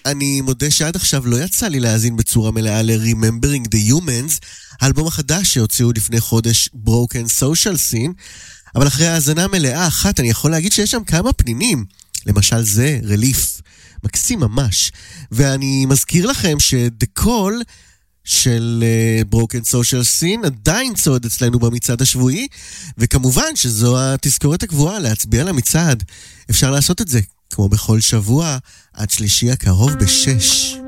אני מודה שעד עכשיו לא יצא לי להאזין בצורה מלאה ל-Remembering the Humans, האלבום החדש שהוציאו לפני חודש Broken Social Scene, אבל אחרי האזנה מלאה אחת אני יכול להגיד שיש שם כמה פנינים, למשל זה רליף, מקסים ממש, ואני מזכיר לכם ש-The Call של Broken Social Scene עדיין צועד אצלנו במצעד השבועי, וכמובן שזו התזכורת הקבועה להצביע למצעד. אפשר לעשות את זה כמו בכל שבוע עד שלישי הקרוב ב-6.